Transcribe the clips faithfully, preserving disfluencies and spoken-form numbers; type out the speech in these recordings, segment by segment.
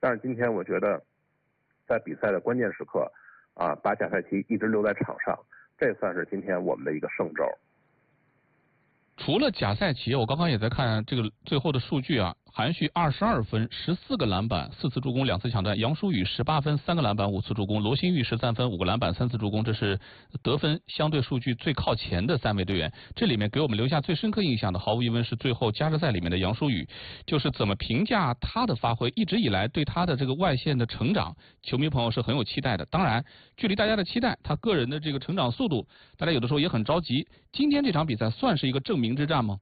但是今天我觉得，在比赛的关键时刻，啊，把贾赛奇一直留在场上，这算是今天我们的一个胜招。 除了贾赛奇，我刚刚也在看这个最后的数据啊，韩旭二十二分，十四个篮板，四次助攻，两次抢断；杨舒宇十八分，三个篮板，五次助攻；罗新玉十三分，五个篮板，三次助攻。这是得分相对数据最靠前的三位队员。这里面给我们留下最深刻印象的，毫无疑问是最后加时赛里面的杨舒宇。就是怎么评价他的发挥？一直以来对他的这个外线的成长，球迷朋友是很有期待的。当然，距离大家的期待，他个人的这个成长速度，大家有的时候也很着急。今天这场比赛算是一个证明之战吗？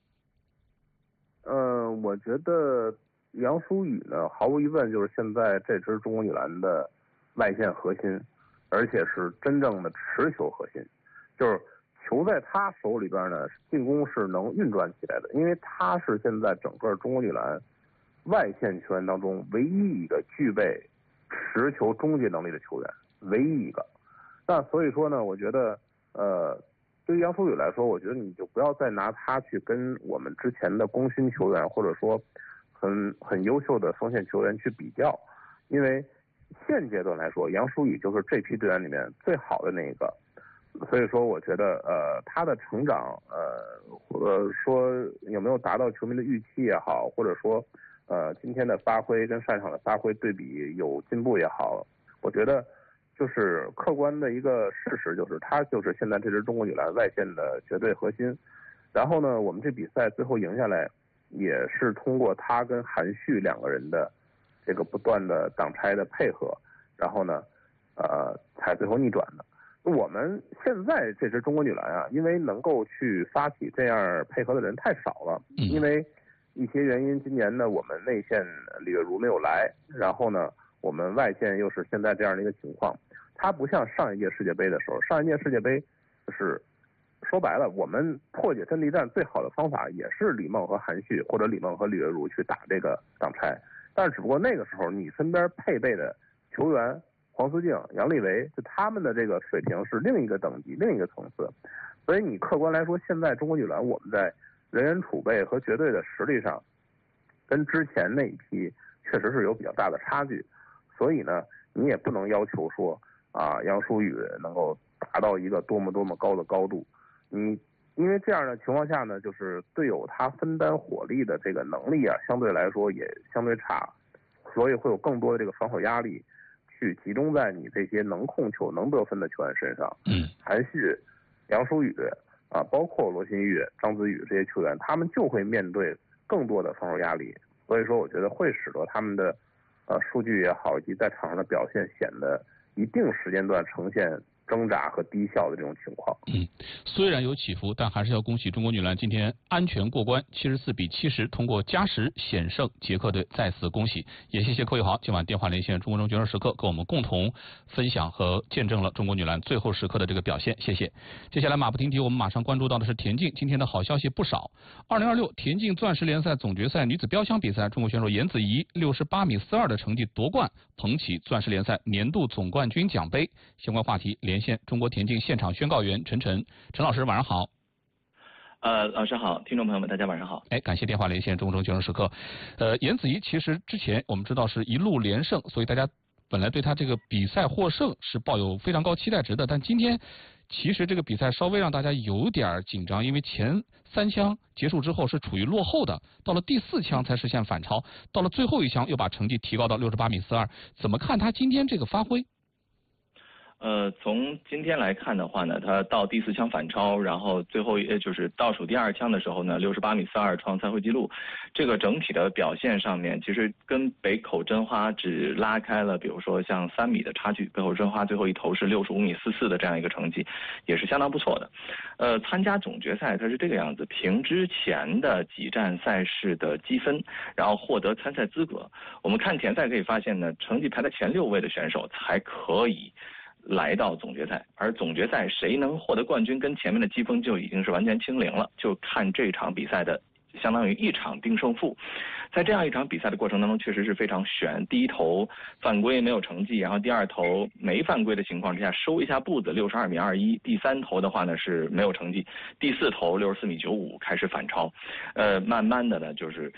呃，我觉得杨舒宇呢，毫无疑问就是现在这支中国女篮的外线核心，而且是真正的持球核心。就是球在他手里边呢，进攻是能运转起来的，因为他是现在整个中国女篮外线球员当中唯一一个具备持球终结能力的球员，唯一一个。那所以说呢，我觉得呃。对于杨舒宇来说，我觉得你就不要再拿他去跟我们之前的功勋球员，或者说很很优秀的锋线球员去比较，因为现阶段来说，杨舒宇就是这批队员里面最好的那一个。所以说，我觉得呃他的成长，呃呃说有没有达到球迷的预期也好，或者说呃今天的发挥跟上场的发挥对比有进步也好，我觉得。就是客观的一个事实，就是他就是现在这支中国女篮外线的绝对核心。然后呢，我们这比赛最后赢下来，也是通过他跟韩旭两个人的这个不断的挡拆的配合，然后呢，呃，才最后逆转的。我们现在这支中国女篮啊，因为能够去发起这样配合的人太少了，因为一些原因，今年呢，我们内线李月如没有来，然后呢。我们外线又是现在这样的一个情况，它不像上一届世界杯的时候，上一届世界杯就是说白了，我们破解阵地战最好的方法也是李梦和韩旭，或者李梦和李月如去打这个挡拆，但是只不过那个时候你身边配备的球员黄思静、杨丽维，就他们的这个水平是另一个等级、另一个层次，所以你客观来说，现在中国女篮我们在人员储备和绝对的实力上，跟之前那一批确实是有比较大的差距。所以呢，你也不能要求说啊，杨舒宇能够达到一个多么多么高的高度。你因为这样的情况下呢，就是队友他分担火力的这个能力啊，相对来说也相对差，所以会有更多的这个防守压力去集中在你这些能控球、能得分的球员身上。 嗯， 韩旭、杨舒宇啊，包括罗新玉、张子宇这些球员，他们就会面对更多的防守压力。所以说，我觉得会使得他们的。呃，数据也好，以及在场上的表现，显得一定时间段呈现挣扎和低效的这种情况。 嗯，虽然有起伏，但还是要恭喜中国女篮今天安全过关，七十四比七十通过加时险胜捷克队，再次恭喜。也谢谢寇玉豪今晚电话连线中国中决胜时刻，跟我们共同分享和见证了中国女篮最后时刻的这个表现，谢谢。接下来马不停蹄，我们马上关注到的是田径，今天的好消息不少。二零二六田径钻石联赛总决赛女子标枪比赛，中国选手严子怡六十八米四二的成绩夺冠，捧起钻石联赛年度总冠军奖杯。相关话题连线中国田径现场宣告员陈晨，陈老师晚上好。 呃，老师好，听众朋友们大家晚上好。 哎，感谢电话连线中国决胜时刻。呃，严子怡其实之前我们知道是一路连胜，所以大家本来对他这个比赛获胜是抱有非常高期待值的，但今天其实这个比赛稍微让大家有点紧张，因为前三枪结束之后是处于落后的，到了第四枪才实现反超，到了最后一枪又把成绩提高到六十八米四二，怎么看他今天这个发挥？ 呃，从今天来看的话呢，他到第四枪反超，然后最后呃就是倒数第二枪的时候呢，六十八米四二创赛会纪录。这个整体的表现上面，其实跟北口真花只拉开了，比如说像三米的差距。北口真花最后一投是六十五米四四的这样一个成绩，也是相当不错的。呃，参加总决赛它是这个样子，凭之前的几站赛事的积分，然后获得参赛资格。我们看田赛可以发现呢，成绩排在前六位的选手才可以来到总决赛，而总决赛谁能获得冠军，跟前面的积分就已经是完全清零了，就看这场比赛的相当于一场定胜负。在这样一场比赛的过程当中，确实是非常悬。第一投犯规没有成绩，然后第二投没犯规的情况之下收一下步子，六十二米二一。第三投的话呢是没有成绩，第四投六十四米九五开始反超。呃，慢慢的呢就是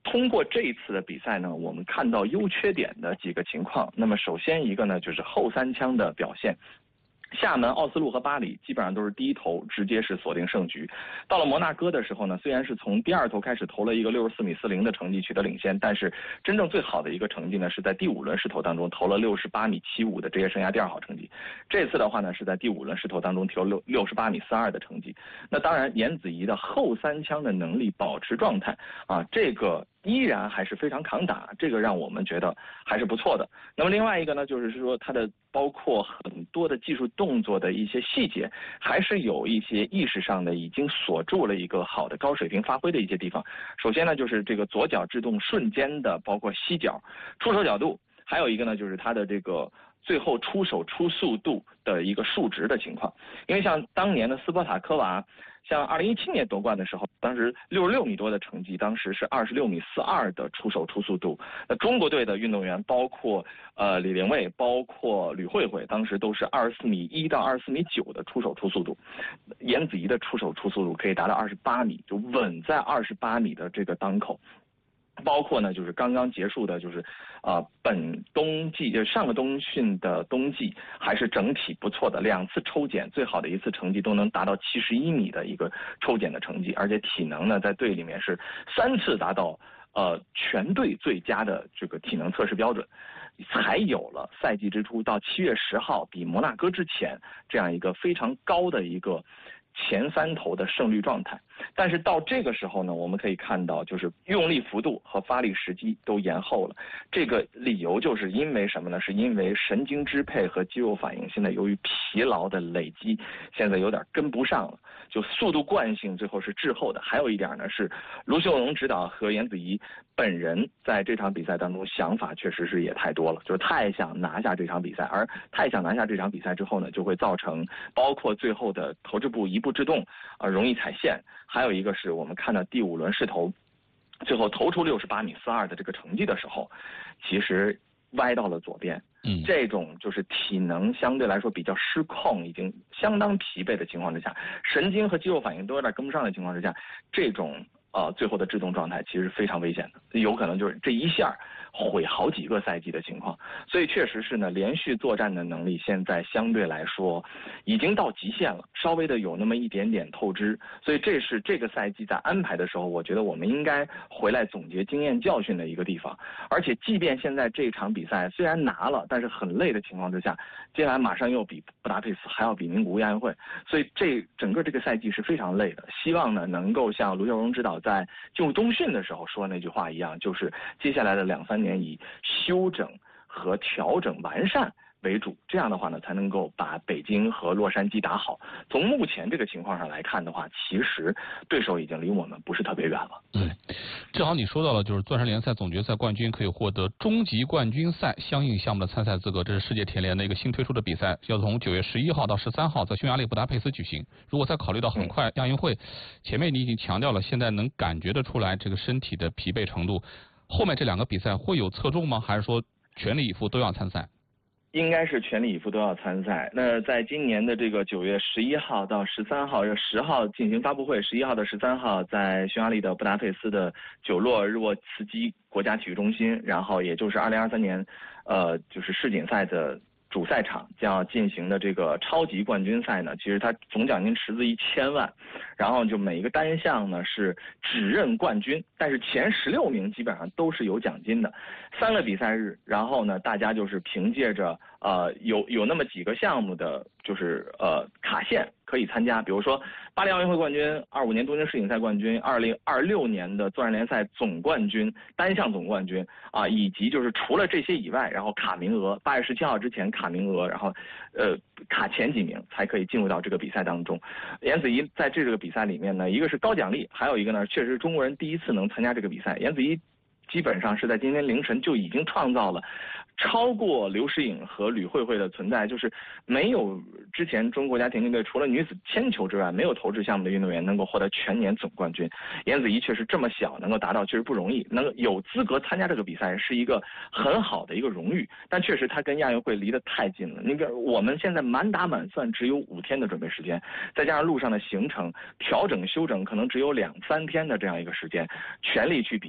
通过这一次的比赛呢，我们看到优缺点的几个情况。那么首先一个呢，就是后三枪的表现。厦门、奥斯陆和巴黎基本上都是第一投直接是锁定胜局。到了摩纳哥的时候呢，虽然是从第二投开始投了一个六十四米四零的成绩取得领先，但是真正最好的一个成绩呢是在第五轮试投当中投了六十八米七五的职业生涯第二好成绩。这次的话呢是在第五轮试投当中投六六十八米四二的成绩。那当然，颜子怡的后三枪的能力保持状态啊，这个依然还是非常抗打，这个让我们觉得还是不错的。那么另外一个呢，就是说它的包括很多的技术动作的一些细节，还是有一些意识上的已经锁住了一个好的高水平发挥的一些地方。首先呢，就是这个左脚制动瞬间的，包括膝脚、出手角度，还有一个呢，就是它的这个最后出手出速度的一个数值的情况。因为像当年的斯波塔科娃，像二零一七年夺冠的时候，当时六十六米多的成绩，当时是二十六米四二的出手出速度。那中国队的运动员，包括呃李玲蔚，包括吕慧慧，当时都是二十四米一到二十四米九的出手出速度。颜子怡的出手出速度可以达到二十八米，就稳在二十八米的这个档口。包括呢，就是刚刚结束的，就是，呃，本冬季就上个冬训的冬季，还是整体不错的，两次抽检最好的一次成绩都能达到七十一米的一个抽检的成绩，而且体能呢在队里面是三次达到呃全队最佳的这个体能测试标准，才有了赛季之初到七月十号比摩纳哥之前这样一个非常高的一个前三投的胜率状态。但是到这个时候呢，我们可以看到，就是用力幅度和发力时机都延后了。这个理由就是因为什么呢？是因为神经支配和肌肉反应现在由于疲劳的累积，现在有点跟不上了，就速度惯性最后是滞后的。还有一点呢，是卢秀荣指导和颜子怡本人在这场比赛当中想法确实是也太多了，就是太想拿下这场比赛，而太想拿下这场比赛之后呢，就会造成包括最后的投掷步一步制动啊、呃、容易踩线。还有一个是我们看到第五轮试投，最后投出六十八米四二的这个成绩的时候，其实歪到了左边。 嗯， 这种就是体能相对来说比较失控，已经相当疲惫的情况之下，神经和肌肉反应都有点跟不上的情况之下，这种呃最后的制动状态其实非常危险的，有可能就是这一下毁好几个赛季的情况。所以确实是呢，连续作战的能力现在相对来说已经到极限了，稍微的有那么一点点透支。所以这是这个赛季在安排的时候，我觉得我们应该回来总结经验教训的一个地方。而且即便现在这场比赛虽然拿了，但是很累的情况之下，接下来马上又比布达佩斯，还要比名古屋亚运会，所以这整个这个赛季是非常累的。希望呢能够像卢秀荣指导在进入冬训的时候说那句话一样，就是接下来的两三年以修整和调整完善为主，这样的话呢才能够把北京和洛杉矶打好。从目前这个情况上来看的话，其实对手已经离我们不是特别远了。 嗯，正好你说到了，就是钻石联赛总决赛冠军可以获得终极冠军赛相应项目的参赛资格，这是世界田联的一个新推出的比赛，要从九月十一号到十三号在匈牙利布达佩斯举行。如果再考虑到很快亚运会，前面你已经强调了，现在能感觉得出来这个身体的疲惫程度，后面这两个比赛会有侧重吗？还是说全力以赴都要参赛？ 应该是全力以赴都要参赛。那在今年的这个九月十一号到十三号，十号进行发布会，十一号到十三号在匈牙利的布达佩斯的久洛日沃茨基国家体育中心，然后也就是二零二三年，呃，就是世锦赛的主赛场将要进行的这个超级冠军赛呢，其实它总奖金池子一千万，然后就每一个单项呢是只认冠军，但是前十六名基本上都是有奖金的。三个比赛日，然后呢大家就是凭借着呃有有那么几个项目的就是呃卡线可以参加，比如说巴黎奥运会冠军、二五年东京世锦赛冠军、二零二六年的钻石联赛总冠军、单项总冠军啊，以及就是除了这些以外，然后卡名额，八月十七号之前卡名额，然后呃卡前几名才可以进入到这个比赛当中。颜子怡在这个比赛里面呢，一个是高奖励，还有一个呢，确实中国人第一次能参加这个比赛。颜子怡基本上是在今天凌晨就已经创造了超过刘诗颖和吕慧慧的存在，就是没有之前中国国家田径队除了女子铅球之外，没有投掷项目的运动员能够获得全年总冠军。颜子怡确实这么小能够达到，确实不容易，能够有资格参加这个比赛是一个很好的一个荣誉。但确实他跟亚运会离得太近了，那个我们现在满打满算只有五天的准备时间，再加上路上的行程调整修整，可能只有两三天的这样一个时间，全力去比。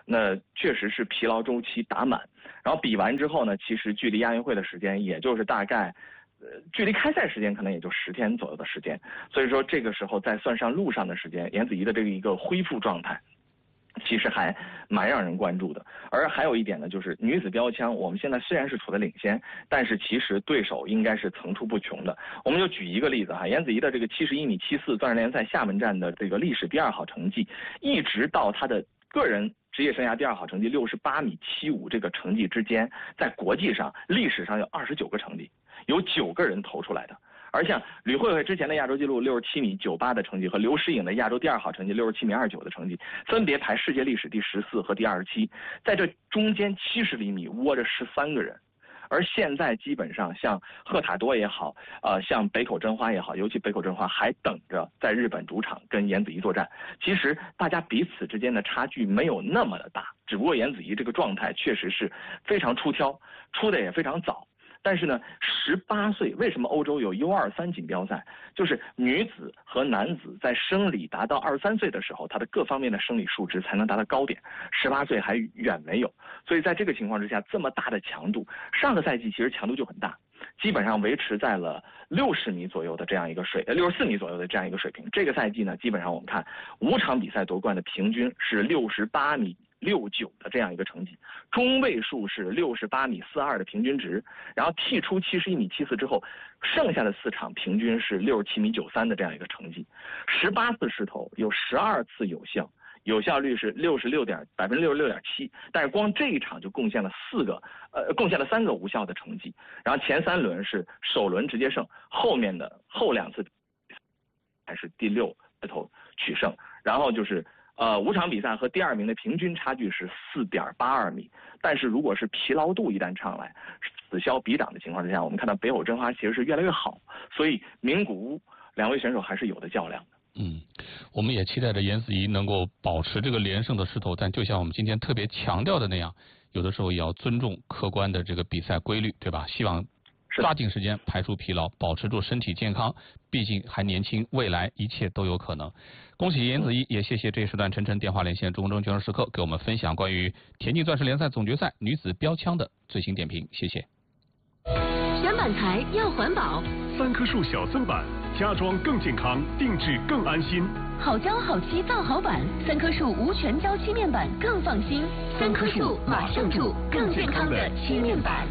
那确实是疲劳周期打满。然后比完之后呢，其实距离亚运会的时间也就是大概。呃，距离开赛时间可能也就十天左右的时间，所以说这个时候再算上路上的时间，颜子怡的这个一个恢复状态，其实还蛮让人关注的。而还有一点呢，就是女子标枪，我们现在虽然是处在领先，但是其实对手应该是层出不穷的。我们就举一个例子哈，颜子怡的这个七十一米七四钻石联赛厦门站的这个历史第二好成绩，一直到她的个人职业生涯第二好成绩六十八米七五这个成绩之间，在国际上历史上有二十九个成绩，有九个人投出来的。而像吕慧慧之前的亚洲纪录六十七米九八的成绩和刘诗颖的亚洲第二好成绩六十七米二九的成绩，分别排世界历史第十四和第二十七，在这中间七十厘米窝着十三个人。而现在基本上像赫塔多也好，呃，像北口真花也好，尤其北口真花还等着在日本主场跟颜子怡作战。其实大家彼此之间的差距没有那么的大，只不过颜子怡这个状态确实是非常出挑，出的也非常早。但是呢，十八岁为什么欧洲有 U 二三锦标赛？就是女子和男子在生理达到二十三岁的时候，他的各方面的生理数值才能达到高点，十八岁还远没有。所以在这个情况之下，这么大的强度，上个赛季其实强度就很大，基本上维持在了六十米左右的这样一个水，呃，六十四米左右的这样一个水平。这个赛季呢，基本上我们看五场比赛夺冠的平均是六十八米六九的这样一个成绩，中位数是六十八米四二的平均值，然后剔出七十一米七四之后，剩下的四场平均是六十七米九三的这样一个成绩。十八次试投有十二次有效，有效率是六十六点百分之六十六点七，但是光这一场就贡献了四个，呃，贡献了三个无效的成绩。然后前三轮是首轮直接胜，后面的后两次还是第六投取胜，然后就是。呃，五场比赛和第二名的平均差距是四点八二米，但是如果是疲劳度一旦上来，此消彼长的情况之下，我们看到北口真花其实是越来越好，所以名古屋两位选手还是有的较量的。 嗯，我们也期待着颜子怡能够保持这个连胜的势头，但就像我们今天特别强调的那样，有的时候也要尊重客观的这个比赛规律，对吧？希望抓紧时间排除疲劳，保持住身体健康，毕竟还年轻，未来一切都有可能。恭喜颜子怡，也谢谢这一时段晨晨电话连线中中全球时刻给我们分享关于田径钻石联赛总决赛女子标枪的最新点评，谢谢。 选板材要环保， 三棵树小森板，家装更健康，定制更安心。 好胶好漆造好板，三棵树无全胶漆面板更放心。三棵树马上住更健康的漆面板。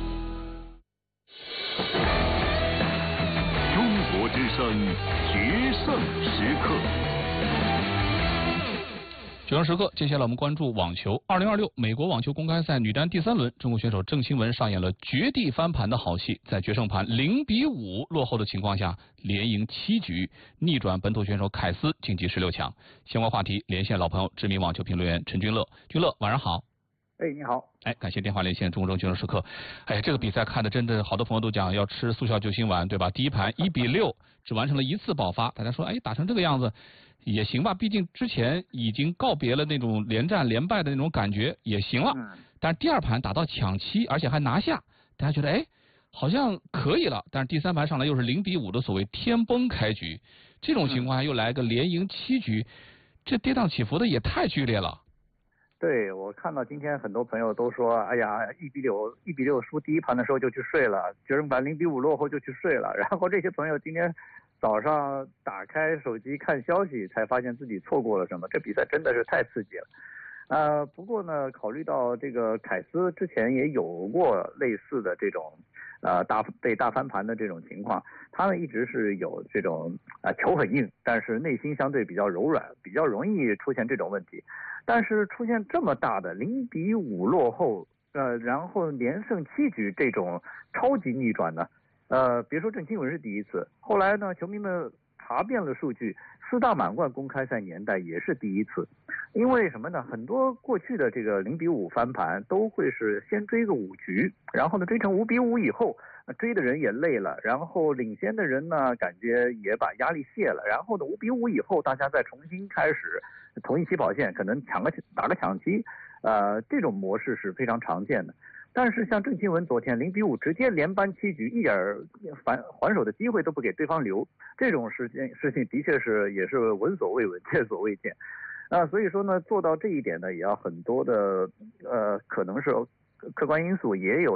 中国之声决胜时刻。 决胜时刻，接下来我们关注网球。二零二六美国网球公开赛女单第三轮，中国选手郑钦文上演了绝地翻盘的好戏，在决胜盘零比五落后的情况下，连赢七局，逆转本土选手凯斯晋级十六强。相关话题连线老朋友，知名网球评论员陈君乐。君乐，晚上好。 哎，你好。 哎，感谢电话连线中中决胜时刻。哎，这个比赛看的真的，好多朋友都讲要吃速效救心丸，对吧？第一盘一比六，只完成了一次爆发，大家说，哎，打成这个样子也行吧，毕竟之前已经告别了那种连战连败的那种感觉，也行了。嗯。但是第二盘打到抢七，而且还拿下，大家觉得哎，好像可以了。但是第三盘上来又是零比五的所谓天崩开局，这种情况下又来个连赢七局，这跌宕起伏的也太剧烈了。 对，我看到今天很多朋友都说，哎呀，一比六，一比六输第一盘的时候就去睡了，决胜盘零比五落后就去睡了。然后这些朋友今天早上打开手机看消息，才发现自己错过了什么。这比赛真的是太刺激了。呃，不过呢，考虑到这个凯斯之前也有过类似的这种呃大被大翻盘的这种情况，他们一直是有这种啊、呃、球很硬，但是内心相对比较柔软，比较容易出现这种问题。但是出现这么大的零比五落后，呃，然后连胜七局这种超级逆转呢，呃，别说郑钦文是第一次，后来呢，球迷们查遍了数据，四大满贯公开赛年代也是第一次。因为什么呢？很多过去的这个零比五翻盘都会是先追个五局，然后呢追成五比五以后，追的人也累了，然后领先的人呢感觉也把压力卸了，然后呢五比五以后大家再重新开始同一起跑线，可能抢个打个抢七，呃，这种模式是非常常见的。但是像郑钦文昨天零比五直接连扳七局，一点反还手的机会都不给对方留，这种事情事情的确是也是闻所未闻，见所未见。 啊，所以说呢，做到这一点呢，也要很多的呃，可能是客观因素，也有